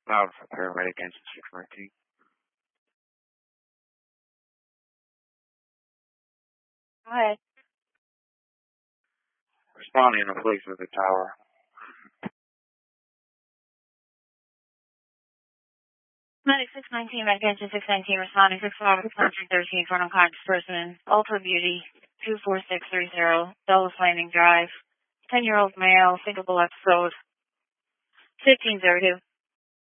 Paramedic engine 619. Hi. Responding to police at the tower. Medic 619, Medic engine 619, responding 613 for an unconscious person. Ultra Beauty 24630, Dulles Landing Drive. 10-year-old male, thinkable episode. 1502.